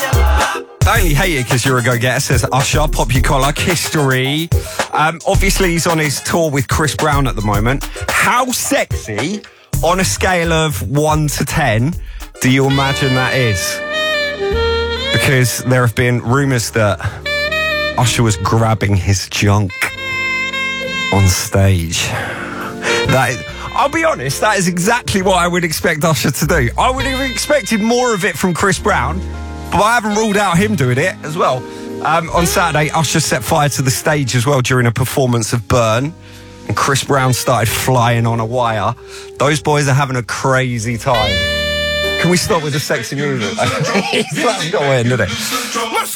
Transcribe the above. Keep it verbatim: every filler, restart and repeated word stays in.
I only hate it because you're a go-getter, says Usher. Pop your collar, history. Um, obviously, he's on his tour with Chris Brown at the moment. How sexy, on a scale of one to ten, do you imagine that is? Because there have been rumours that Usher was grabbing his junk on stage. That is, I'll be honest, that is exactly what I would expect Usher to do. I would have expected more of it from Chris Brown, but I haven't ruled out him doing it as well. Um, on Saturday, Usher set fire to the stage as well during a performance of Burn, and Chris Brown started flying on a wire. Those boys are having a crazy time. Can we stop with the sexy music? That's got to end, doesn't it?